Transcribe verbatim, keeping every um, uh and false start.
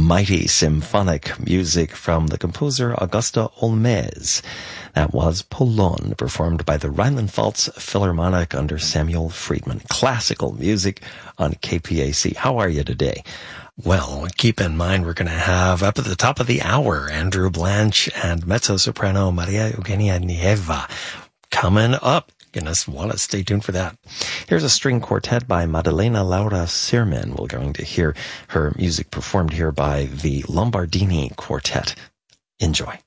mighty symphonic music from the composer Augusta Olmez. That was Polon, performed by the Rheinland-Pfalz Philharmonic under Samuel Friedman. Classical music on K P A C. How are you today? Well, keep in mind we're going to have, up at the top of the hour, Andrew Blanche and mezzo-soprano Maria Eugenia Nieva coming up. You're going to want to stay tuned for that. Here's a string quartet by Maddalena Laura Sirman. We're going to hear her music performed here by the Lombardini Quartet. Enjoy.